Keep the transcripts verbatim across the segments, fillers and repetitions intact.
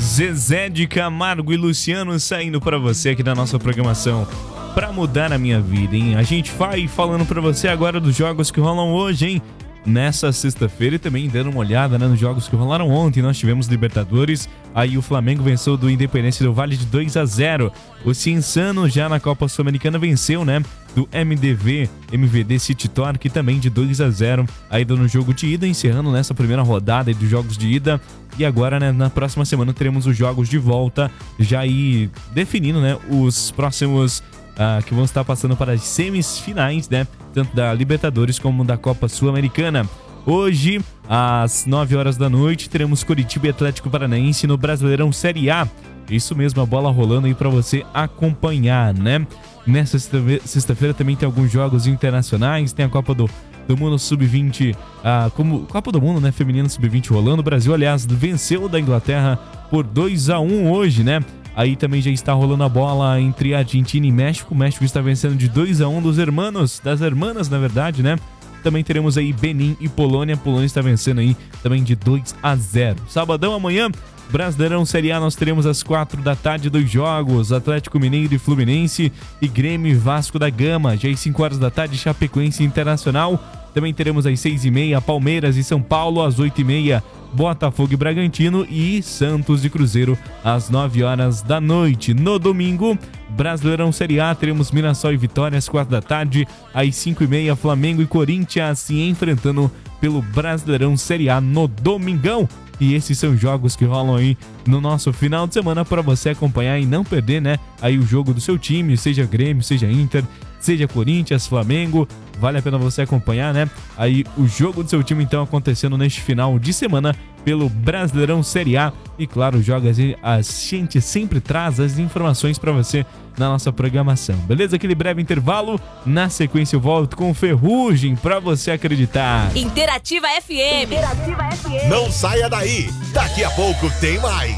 Zezé de Camargo e Luciano saindo pra você aqui da nossa programação Pra Mudar a Minha Vida, hein? A gente vai falando pra você agora dos jogos que rolam hoje, hein? Nessa sexta-feira e também dando uma olhada, né, nos jogos que rolaram ontem. Nós tivemos Libertadores, aí o Flamengo venceu do Independência do Vale de dois a zero. O Cienzano já na Copa Sul-Americana venceu, né, do M D V, M V D City Torque também de dois a zero. Aí no jogo de ida, encerrando nessa primeira rodada dos jogos de ida. E agora, né, na próxima semana teremos os jogos de volta, já aí definindo, né, os próximos Uh, que vão estar passando para as semifinais, né? Tanto da Libertadores como da Copa Sul-Americana. Hoje, às nove horas da noite, teremos Coritiba e Atlético Paranaense no Brasileirão Série A. Isso mesmo, a bola rolando aí para você acompanhar, né? Nessa sexta-feira também tem alguns jogos internacionais, tem a Copa do, do Mundo sub vinte, uh, como Copa do Mundo, né? Feminino sub vinte rolando. O Brasil, aliás, venceu da Inglaterra por dois a um hoje, né? Aí também já está rolando a bola entre Argentina e México. O México está vencendo de dois a um dos hermanos, das hermanas, na verdade, né? Também teremos aí Benin e Polônia. A Polônia está vencendo aí também de dois a zero. Sabadão amanhã, Brasileirão Série A, nós teremos às quatro da tarde dois jogos. Atlético Mineiro e Fluminense e Grêmio e Vasco da Gama. Já às cinco horas da tarde, Chapecoense Internacional. Também teremos às seis e meia Palmeiras e São Paulo. Às oito e meia Botafogo e Bragantino e Santos e Cruzeiro às nove horas da noite. No domingo, Brasileirão Série A, teremos Mirassol e Vitória às quatro da tarde. Às cinco e meia, Flamengo e Corinthians se enfrentando pelo Brasileirão Série A no domingão. E esses são jogos que rolam aí no nosso final de semana para você acompanhar e não perder, né? Aí o jogo do seu time, seja Grêmio, seja Inter, seja Corinthians, Flamengo. Vale a pena você acompanhar, né? Aí o jogo do seu time, então, acontecendo neste final de semana pelo Brasileirão Série A. E claro, joga, a gente sempre traz as informações para você na nossa programação. Beleza? Aquele breve intervalo. Na sequência eu volto com Ferrugem para você acreditar. Interativa F M. Interativa F M. Não saia daí. Daqui a pouco tem mais.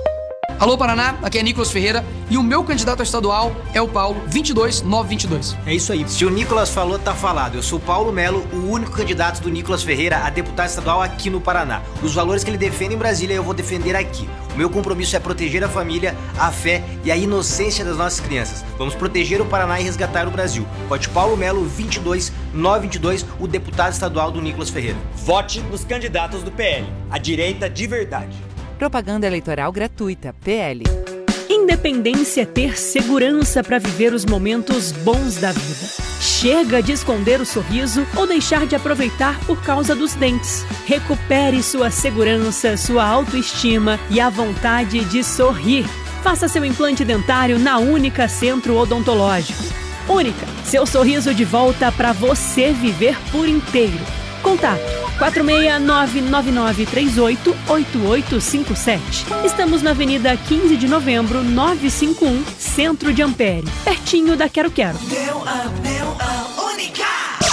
Alô Paraná, aqui é Nicolas Ferreira e o meu candidato a estadual é o Paulo vinte e dois nove vinte e dois. É isso aí. Se o Nicolas falou, tá falado. Eu sou o Paulo Melo, o único candidato do Nicolas Ferreira a deputado estadual aqui no Paraná. Os valores que ele defende em Brasília eu vou defender aqui. O meu compromisso é proteger a família, a fé e a inocência das nossas crianças. Vamos proteger o Paraná e resgatar o Brasil. Vote Paulo Melo vinte e dois nove vinte e dois, o deputado estadual do Nicolas Ferreira. Vote nos candidatos do P L, a direita de verdade. Propaganda eleitoral gratuita, P L. Independência é ter segurança para viver os momentos bons da vida. Chega de esconder o sorriso ou deixar de aproveitar por causa dos dentes. Recupere sua segurança, sua autoestima e a vontade de sorrir. Faça seu implante dentário na Única Centro Odontológico. Única, seu sorriso de volta para você viver por inteiro. Contato quatro seis nove nove nove três oito oito oito cinco sete. Estamos na Avenida quinze de Novembro, novecentos e cinquenta e um, Centro de Ampere, pertinho da Quero Quero. Deu a, deu a Única!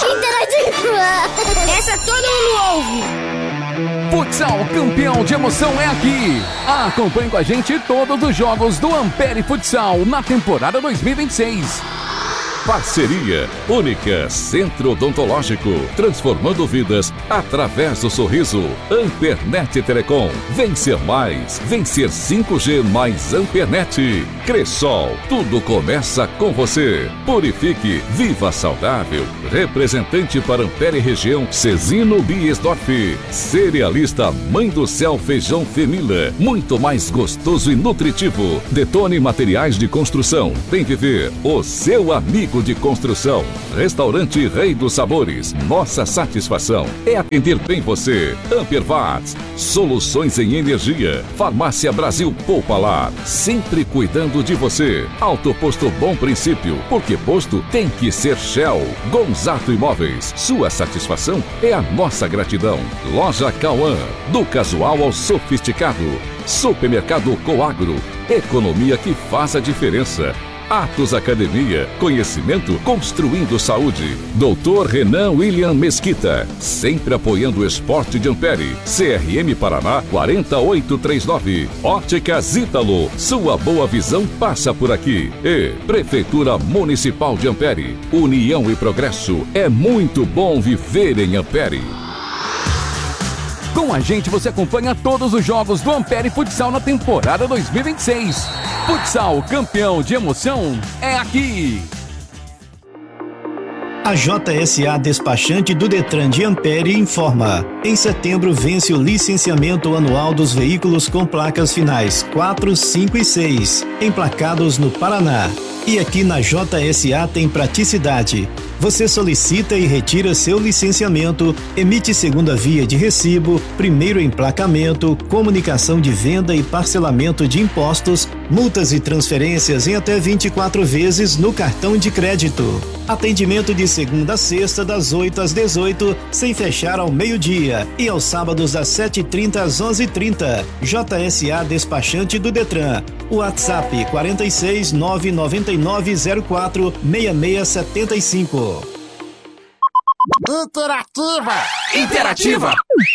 Interativa! Essa todo mundo ouve! Futsal campeão de emoção é aqui! Acompanhe com a gente todos os jogos do Ampere Futsal na temporada dois mil e vinte e seis. Parceria Única Centro Odontológico, transformando vidas através do sorriso. Ampernet Telecom, vencer mais, vencer cinco G mais Ampernet. Cressol, tudo começa com você. Purifique, viva saudável. Representante para Ampere região, Cezino Biesdorf. Cerealista Mãe do Céu Feijão Femila, muito mais gostoso e nutritivo. Detone Materiais de Construção, Bem Viver, o seu amigo de construção. Restaurante Rei dos Sabores, nossa satisfação é atender bem você. Ampervats, soluções em energia. Farmácia Brasil Poupalar, sempre cuidando de você. Autoposto Bom Princípio, porque posto tem que ser Shell. Gonzato Imóveis, sua satisfação é a nossa gratidão. Loja Cauã, do casual ao sofisticado. Supermercado Coagro, economia que faz a diferença. Atos Academia, conhecimento construindo saúde. Doutor Renan William Mesquita, sempre apoiando o esporte de Ampere. C R M Paraná quatro oito três nove. Óticas Ítalo, sua boa visão passa por aqui. E Prefeitura Municipal de Ampere, união e progresso. É muito bom viver em Ampere. Com Com a gente você acompanha todos os jogos do Ampere Futsal na temporada dois mil e vinte e seis. Futsal, campeão de emoção, é aqui. A J S A Despachante do Detran de Ampere informa: em setembro vence o licenciamento anual dos veículos com placas finais quatro, cinco e seis, emplacados no Paraná. E aqui na J S A tem praticidade. Você solicita e retira seu licenciamento, emite segunda via de recibo, primeiro emplacamento, comunicação de venda e parcelamento de impostos, multas e transferências em até vinte e quatro vezes no cartão de crédito. Atendimento de segunda a sexta, das oito às dezoito, sem fechar ao meio-dia. E aos sábados, das sete e trinta às onze e trinta. J S A Despachante do Detran. WhatsApp quarenta e seis, nove nove nove zero quatro, seis seis sete cinco. Interativa! Interativa!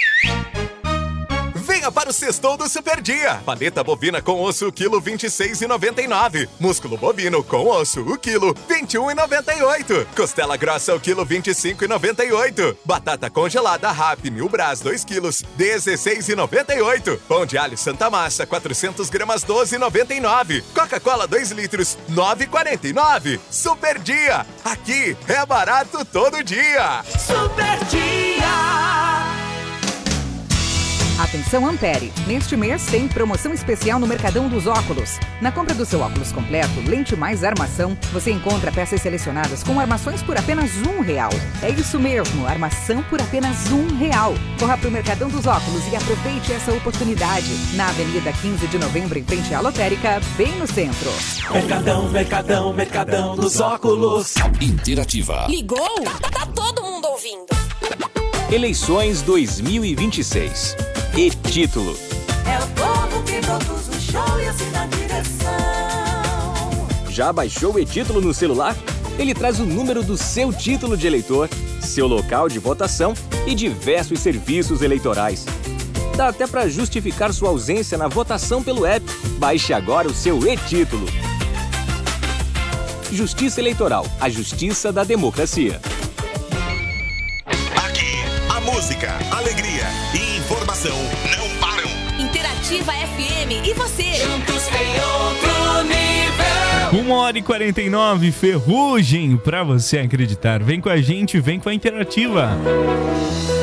Venha para o Sextou do Super Dia. Paleta bovina com osso, o quilo vinte e seis reais e noventa e nove centavos. Músculo bovino com osso, o quilo vinte e um reais e noventa e oito centavos. Costela grossa, o quilo vinte e cinco reais e noventa e oito centavos. Batata congelada Rap New Brás, dois quilos, dezesseis reais e noventa e oito centavos. Pão de alho Santa Massa, quatrocentas gramas, doze reais e noventa e nove centavos. Coca-Cola dois litros, nove reais e quarenta e nove centavos. Super Dia. Aqui é barato todo dia. Super Dia! Atenção Ampere, neste mês tem promoção especial no Mercadão dos Óculos. Na compra do seu óculos completo, lente mais armação, você encontra peças selecionadas com armações por apenas um real. É isso mesmo, armação por apenas um real. Corra para o Mercadão dos Óculos e aproveite essa oportunidade. Na Avenida quinze de Novembro, em frente à Lotérica, bem no centro. Mercadão, Mercadão, Mercadão dos Óculos. Interativa. Ligou? Tá, tá todo mundo ouvindo. Eleições dois mil e vinte e seis. E título. É o povo que produz o show e assina a direção. Já baixou o e-título no celular? Ele traz o número do seu título de eleitor, seu local de votação e diversos serviços eleitorais. Dá até para justificar sua ausência na votação pelo app. Baixe agora o seu e-título. Justiça Eleitoral, a justiça da democracia. Aqui, a música, alegria e informação não param. Interativa F M e você. Juntos em outro nível. uma hora e quarenta e nove, ferrugem pra você acreditar. Vem com a gente, vem com a Interativa.